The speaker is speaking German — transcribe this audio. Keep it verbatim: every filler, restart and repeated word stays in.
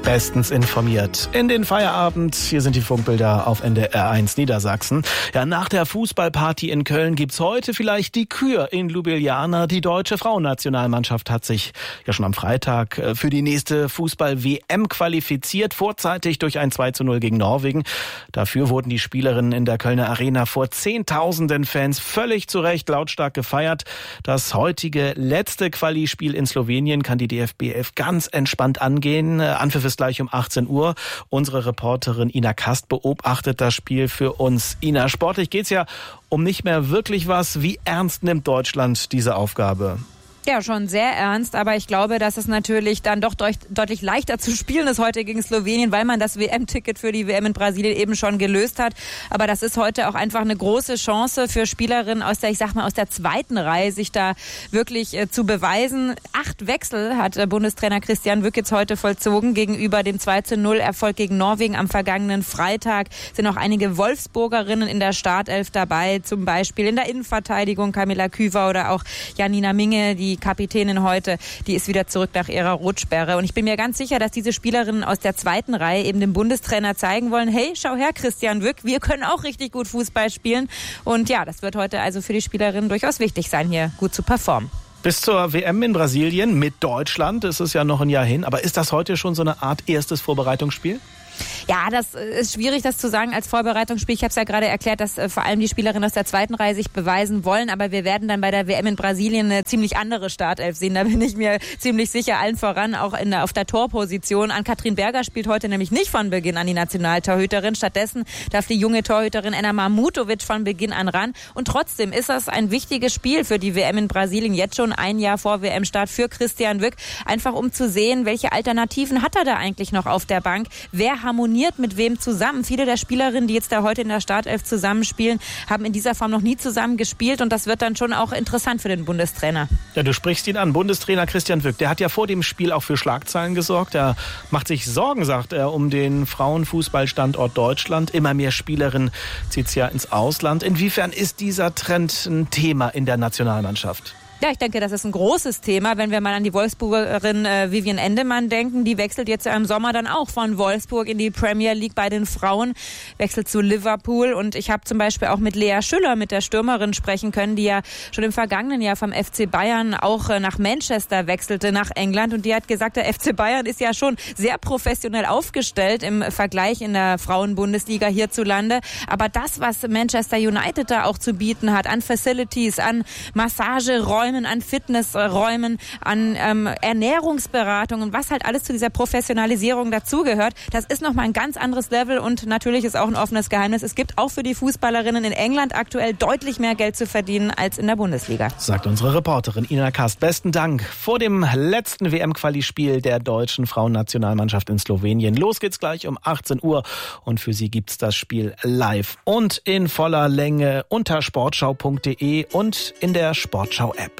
Bestens informiert in den Feierabend. Hier sind die Funkbilder auf N D R eins Niedersachsen. Ja, nach der Fußballparty in Köln gibt's heute vielleicht die Kür in Ljubljana. Die deutsche Frauennationalmannschaft hat sich ja schon am Freitag für die nächste Fußball-W M qualifiziert, vorzeitig durch ein zwei zu null gegen Norwegen. Dafür wurden die Spielerinnen in der Kölner Arena vor Zehntausenden Fans völlig zu Recht lautstark gefeiert. Das heutige letzte Quali-Spiel in Slowenien kann die D F B elf ganz entspannt angehen. Anpfiff ist gleich um achtzehn Uhr. Unsere Reporterin Ina Kast beobachtet das Spiel für uns. Ina, sportlich geht's ja um nicht mehr wirklich was. Wie ernst nimmt Deutschland diese Aufgabe? Ja, schon sehr ernst, aber ich glaube, dass es natürlich dann doch deut- deutlich leichter zu spielen ist heute gegen Slowenien, weil man das W M-Ticket für die W M in Brasilien eben schon gelöst hat. Aber das ist heute auch einfach eine große Chance für Spielerinnen aus der, ich sag mal, aus der zweiten Reihe, sich da wirklich äh, zu beweisen. Acht Wechsel hat äh, Bundestrainer Christian Wück jetzt heute vollzogen gegenüber dem zwei zu null Erfolg gegen Norwegen am vergangenen Freitag. Sind auch einige Wolfsburgerinnen in der Startelf dabei, zum Beispiel in der Innenverteidigung Kamila Küver oder auch Janina Minge, die Die Kapitänin heute, die ist wieder zurück nach ihrer Rotsperre. Und ich bin mir ganz sicher, dass diese Spielerinnen aus der zweiten Reihe eben dem Bundestrainer zeigen wollen, hey, schau her, Christian Wück, wir können auch richtig gut Fußball spielen. Und ja, das wird heute also für die Spielerinnen durchaus wichtig sein, hier gut zu performen. Bis zur W M in Brasilien mit Deutschland ist es ja noch ein Jahr hin. Aber ist das heute schon so eine Art erstes Vorbereitungsspiel? Ja, das ist schwierig, das zu sagen als Vorbereitungsspiel. Ich habe es ja gerade erklärt, dass äh, vor allem die Spielerinnen aus der zweiten Reihe sich beweisen wollen. Aber wir werden dann bei der W M in Brasilien eine ziemlich andere Startelf sehen. Da bin ich mir ziemlich sicher, allen voran auch in der, auf der Torposition. Ann-Kathrin Berger spielt heute nämlich nicht von Beginn an die Nationaltorhüterin. Stattdessen darf die junge Torhüterin Enna Mahmutovic von Beginn an ran. Und trotzdem ist das ein wichtiges Spiel für die W M in Brasilien. Jetzt schon ein Jahr vor W M-Start für Christian Wück. Einfach um zu sehen, welche Alternativen hat er da eigentlich noch auf der Bank. Wer harmoniert mit wem zusammen. Viele der Spielerinnen, die jetzt da heute in der Startelf zusammenspielen, haben in dieser Form noch nie zusammen gespielt und das wird dann schon auch interessant für den Bundestrainer. Ja, du sprichst ihn an, Bundestrainer Christian Wück. Der hat ja vor dem Spiel auch für Schlagzeilen gesorgt. Er macht sich Sorgen, sagt er, um den Frauenfußballstandort Deutschland. Immer mehr Spielerinnen zieht es ja ins Ausland. Inwiefern ist dieser Trend ein Thema in der Nationalmannschaft? Ja, ich denke, das ist ein großes Thema, wenn wir mal an die Wolfsburgerin äh, Vivian Endemann denken. Die wechselt jetzt im Sommer dann auch von Wolfsburg in die Premier League bei den Frauen, wechselt zu Liverpool. Und ich habe zum Beispiel auch mit Lea Schüller, mit der Stürmerin, sprechen können, die ja schon im vergangenen Jahr vom F C Bayern auch äh, nach Manchester wechselte, nach England. Und die hat gesagt, der F C Bayern ist ja schon sehr professionell aufgestellt im Vergleich in der Frauenbundesliga hierzulande. Aber das, was Manchester United da auch zu bieten hat, an Facilities, an Massageräumen, an Fitnessräumen, an ähm, Ernährungsberatungen, was halt alles zu dieser Professionalisierung dazugehört. Das ist nochmal ein ganz anderes Level und natürlich ist auch ein offenes Geheimnis. Es gibt auch für die Fußballerinnen in England aktuell deutlich mehr Geld zu verdienen als in der Bundesliga. Sagt unsere Reporterin Ina Kast. Besten Dank. Vor dem letzten W M-Quali-Spiel der deutschen Frauennationalmannschaft in Slowenien. Los geht's gleich um achtzehn Uhr und für Sie gibt's das Spiel live und in voller Länge unter sportschau punkt de und in der Sportschau-App.